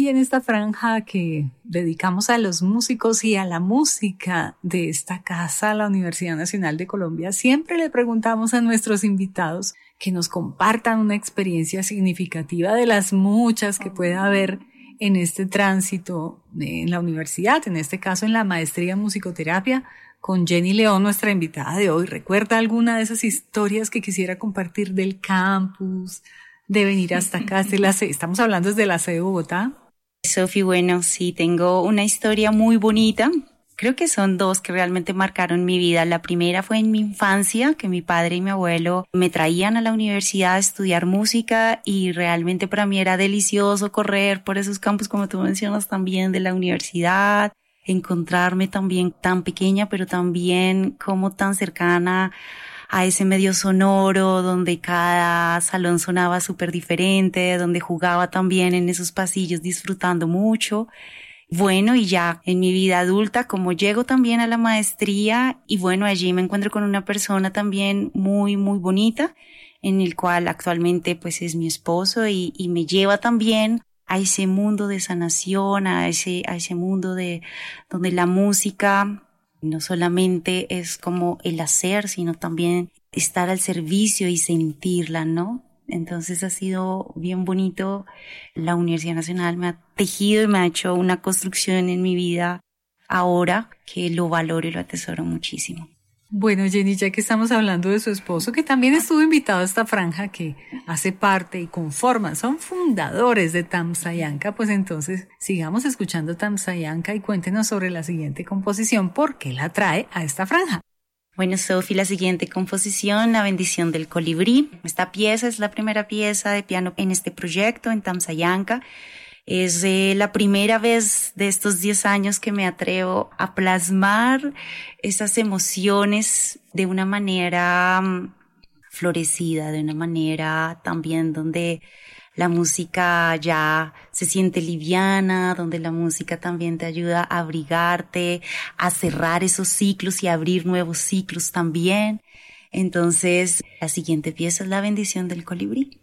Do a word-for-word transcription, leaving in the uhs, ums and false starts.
Y en esta franja que dedicamos a los músicos y a la música de esta casa, la Universidad Nacional de Colombia, siempre le preguntamos a nuestros invitados que nos compartan una experiencia significativa de las muchas que pueda haber en este tránsito en la universidad, en este caso en la maestría en musicoterapia, con Jenny León, nuestra invitada de hoy. ¿Recuerda alguna de esas historias que quisiera compartir del campus, de venir hasta acá? Estamos hablando desde la sede de Bogotá. Sofi, bueno, sí, tengo una historia muy bonita. Creo que son dos que realmente marcaron mi vida. La primera fue en mi infancia, que mi padre y mi abuelo me traían a la universidad a estudiar música y realmente para mí era delicioso correr por esos campus, como tú mencionas también, de la universidad. Encontrarme también tan pequeña, pero también como tan cercana a ese medio sonoro donde cada salón sonaba súper diferente, donde jugaba también en esos pasillos disfrutando mucho. Bueno, y ya en mi vida adulta, como llego también a la maestría, y bueno, allí me encuentro con una persona también muy, muy bonita, en el cual actualmente pues es mi esposo y, y me lleva también a ese mundo de sanación, a ese, a ese mundo de donde la música no solamente es como el hacer, sino también estar al servicio y sentirla, ¿no? Entonces ha sido bien bonito. La Universidad Nacional me ha tejido y me ha hecho una construcción en mi vida ahora que lo valoro y lo atesoro muchísimo. Bueno, Jenny, ya que estamos hablando de su esposo, que también estuvo invitado a esta franja que hace parte y conforma, son fundadores de Tamsayanka, pues entonces sigamos escuchando Tamsayanka y cuéntenos sobre la siguiente composición, ¿por qué la trae a esta franja? Bueno, Sofi, la siguiente composición, La bendición del colibrí. Esta pieza es la primera pieza de piano en este proyecto, en Tamsayanka. Es eh, la primera vez de estos diez años que me atrevo a plasmar esas emociones de una manera um, florecida, de una manera también donde la música ya se siente liviana, donde la música también te ayuda a abrigarte, a cerrar esos ciclos y a abrir nuevos ciclos también. Entonces, la siguiente pieza es La bendición del colibrí.